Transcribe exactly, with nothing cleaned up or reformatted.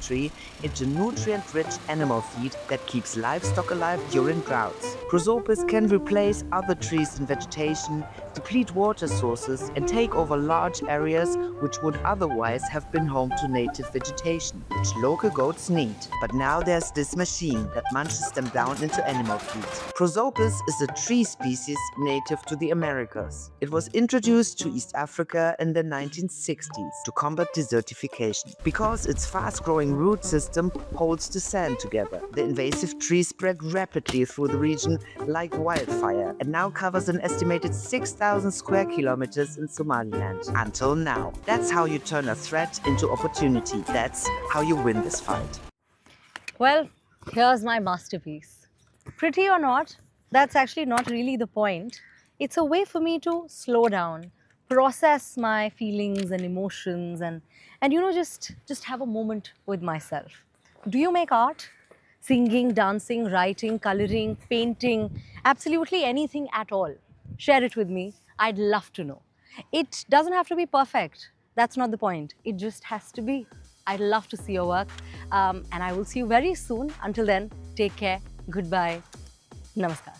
tree into nutrient-rich animal feed that keeps livestock alive during droughts. Prosopis can replace other trees in vegetation, deplete water sources, and take over large areas which would otherwise have been home to native vegetation, which local goats need. But now there's this machine that munches them down into animal feed. Prosopis is a tree species native to the Americas. It was introduced to East Africa in the nineteen sixties to combat desertification. Because its fast-growing root system holds the sand together, the invasive tree spread rapidly through the region like wildfire and now covers an estimated six thousand square kilometers in Somaliland. Until now. That's how you turn a threat into opportunity. That's how you win this fight. Well, here's my masterpiece. Pretty or not, that's actually not really the point. It's a way for me to slow down, process my feelings and emotions, and, and you know, just, just have a moment with myself. Do you make art? Singing, dancing, writing, coloring, painting, absolutely anything at all. Share it with me. I'd love to know. It doesn't have to be perfect. That's not the point. It just has to be. I'd love to see your work. Um, and I will see you very soon. Until then, take care. Goodbye. Namaskar.